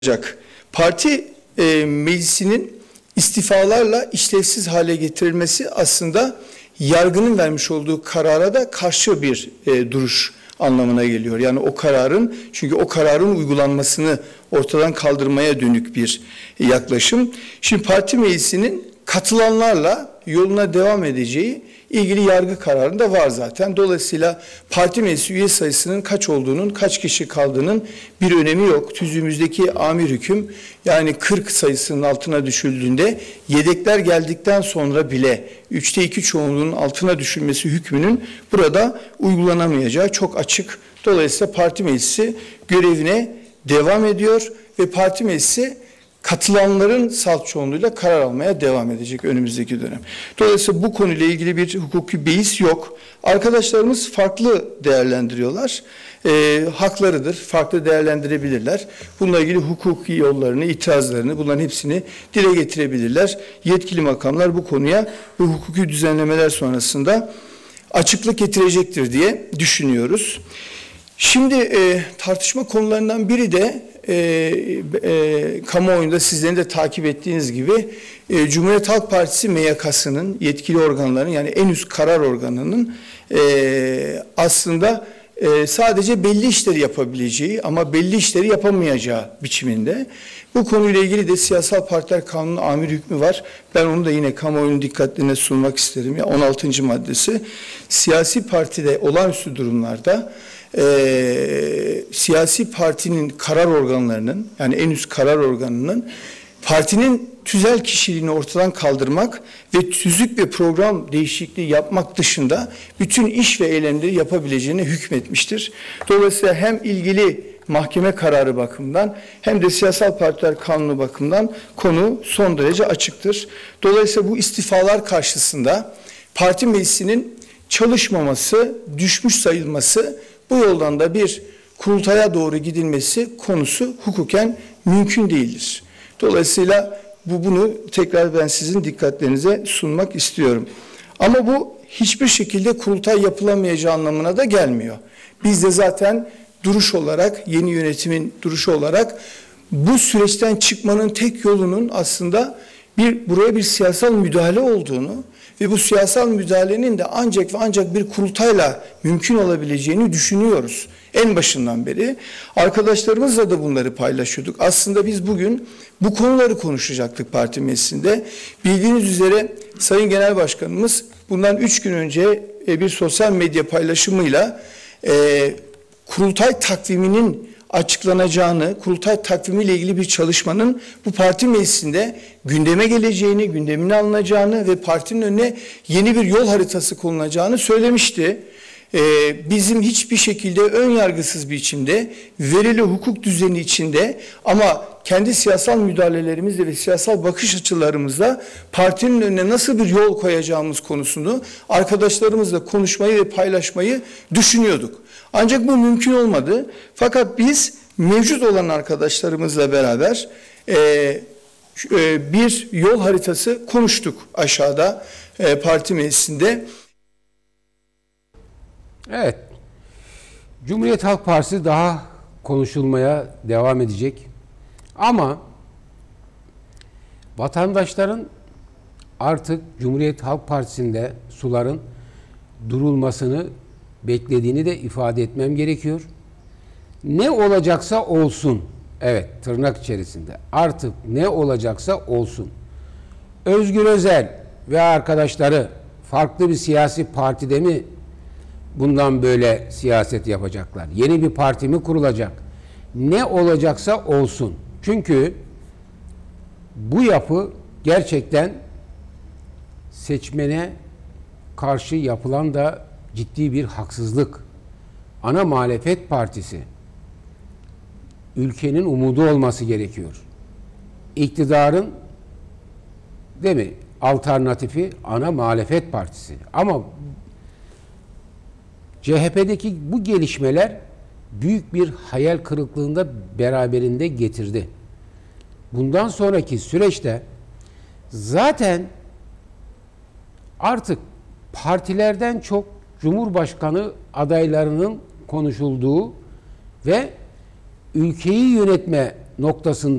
olacak. Parti meclisinin istifalarla işlevsiz hale getirilmesi aslında yargının vermiş olduğu karara da karşı bir duruş anlamına geliyor. Yani çünkü o kararın uygulanmasını ortadan kaldırmaya dönük bir yaklaşım. Şimdi parti meclisinin katılanlarla yoluna devam edeceği ilgili yargı kararında var zaten. Dolayısıyla parti meclisi üye sayısının kaç olduğunun, kaç kişi kaldığının bir önemi yok. Tüzüğümüzdeki amir hüküm yani 40 sayısının altına düşüldüğünde yedekler geldikten sonra bile 3'te 2 çoğunluğunun altına düşülmesi hükmünün burada uygulanamayacağı çok açık. Dolayısıyla parti meclisi görevine devam ediyor ve parti meclisi katılanların salt çoğunluğuyla karar almaya devam edecek önümüzdeki dönem. Dolayısıyla bu konuyla ilgili bir hukuki beis yok. Arkadaşlarımız farklı değerlendiriyorlar. Haklarıdır, farklı değerlendirebilirler. Bununla ilgili hukuki yollarını, itirazlarını, bunların hepsini dile getirebilirler. Yetkili makamlar bu konuya bu hukuki düzenlemeler sonrasında açıklık getirecektir diye düşünüyoruz. Şimdi tartışma konularından biri de kamuoyunda sizlerin de takip ettiğiniz gibi Cumhuriyet Halk Partisi MYK'sının yetkili organların yani en üst karar organının aslında sadece belli işleri yapabileceği ama belli işleri yapamayacağı biçiminde. Bu konuyla ilgili de Siyasal Partiler Kanunu amir hükmü var. Ben onu da yine kamuoyunun dikkatine sunmak isterim. 16. maddesi siyasi partide olağanüstü durumlarda siyasi partinin karar organlarının yani en üst karar organının partinin tüzel kişiliğini ortadan kaldırmak ve tüzük ve program değişikliği yapmak dışında bütün iş ve eylemleri yapabileceğine hükmetmiştir. Dolayısıyla hem ilgili mahkeme kararı bakımından hem de Siyasal Partiler Kanunu bakımından konu son derece açıktır. Dolayısıyla bu istifalar karşısında parti meclisinin çalışmaması, düşmüş sayılması, bu yoldan da bir kurultaya doğru gidilmesi konusu hukuken mümkün değildir. Dolayısıyla bunu tekrar ben sizin dikkatlerinize sunmak istiyorum. Ama bu hiçbir şekilde kurultay yapılamayacağı anlamına da gelmiyor. Biz de zaten duruş olarak, yeni yönetimin duruşu olarak bu süreçten çıkmanın tek yolunun aslında buraya bir siyasal müdahale olduğunu ve bu siyasal müdahalenin de ancak ve ancak bir kurultayla mümkün olabileceğini düşünüyoruz. En başından beri arkadaşlarımızla da bunları paylaşıyorduk. Aslında biz bugün bu konuları konuşacaktık parti meclisinde. Bildiğiniz üzere Sayın Genel Başkanımız bundan 3 gün önce bir sosyal medya paylaşımıyla kurultay takviminin açıklanacağını, kurultay takvimiyle ilgili bir çalışmanın bu parti meclisinde gündeme geleceğini, gündemine alınacağını ve partinin önüne yeni bir yol haritası konulacağını söylemişti. Bizim hiçbir şekilde ön yargısız bir biçimde verili hukuk düzeni içinde ama kendi siyasal müdahalelerimizle ve siyasal bakış açılarımızla partinin önüne nasıl bir yol koyacağımız konusunu arkadaşlarımızla konuşmayı ve paylaşmayı düşünüyorduk. Ancak bu mümkün olmadı. Fakat biz mevcut olan arkadaşlarımızla beraber bir yol haritası konuştuk aşağıda parti meclisinde. Evet, Cumhuriyet Halk Partisi daha konuşulmaya devam edecek. Ama vatandaşların artık Cumhuriyet Halk Partisi'nde suların durulmasını beklediğini de ifade etmem gerekiyor. Ne olacaksa olsun, evet tırnak içerisinde artık ne olacaksa olsun. Özgür Özel ve arkadaşları farklı bir siyasi partide mi bundan böyle siyaset yapacaklar? Yeni bir parti mi kurulacak? Ne olacaksa olsun. Çünkü bu yapı gerçekten seçmene karşı yapılan da ciddi bir haksızlık. Ana muhalefet partisi ülkenin umudu olması gerekiyor. İktidarın değil mi? Alternatifi ana muhalefet partisi. Ama CHP'deki bu gelişmeler büyük bir hayal kırıklığında beraberinde getirdi. Bundan sonraki süreçte zaten artık partilerden çok Cumhurbaşkanı adaylarının konuşulduğu ve ülkeyi yönetme noktasında